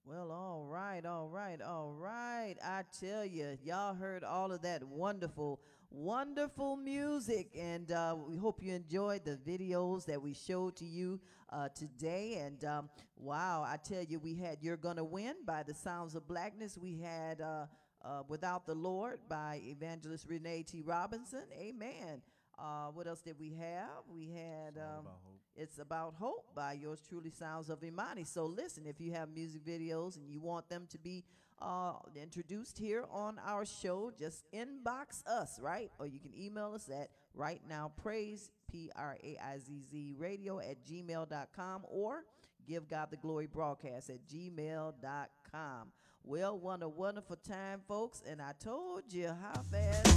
Well, all right, all right, all right. I tell you, y'all heard all of that wonderful, wonderful music, and we hope you enjoyed the videos that we showed to you today. And wow, I tell you, we had "You're Gonna Win" by the Sounds of Blackness. We had "Without the Lord" by Evangelist Renee T. Robinson. Amen. What else did we have? We had It's About Hope by yours truly, Sounds of Imani. So listen, if you have music videos and you want them to be introduced here on our show, just inbox us, right? Or you can email us at right now praise, Praizz radio at gmail.com, or give God the glory broadcast at gmail.com. Well, what a wonderful time, folks. And I told you how fast